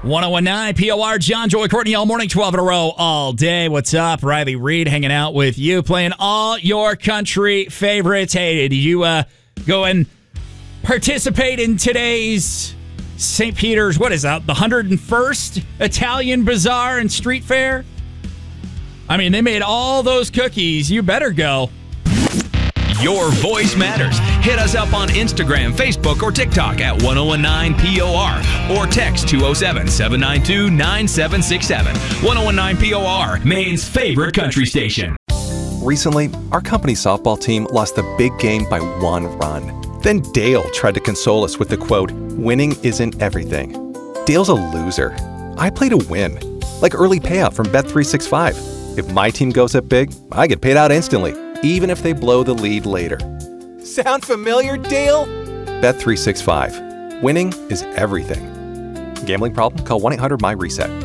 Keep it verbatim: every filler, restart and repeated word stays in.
one oh one nine P O R, John, Joy, Courtney, all morning, twelve in a row, all day. What's up? Riley Reed hanging out with you, playing all your country favorites. Hey, did you uh, go and participate in today's Saint Peter's, what is that, the one hundred first Italian Bazaar and Street Fair? I mean, they made all those cookies. You better go. Your voice matters. Hit us up on Instagram, Facebook, or TikTok at one oh one nine P O R or text two oh seven, seven nine two, nine seven six seven. one oh one nine P O R, Maine's favorite country station. Recently, our company softball team lost the big game by one run. Then Dale tried to console us with the quote, "Winning isn't everything." Dale's a loser. I play to win, like early payout from Bet three sixty-five. If my team goes up big, I get paid out instantly, even if they blow the lead later. Sound familiar, Dale? Bet three sixty-five. Winning is everything. Gambling problem? Call one eight hundred M Y RESET.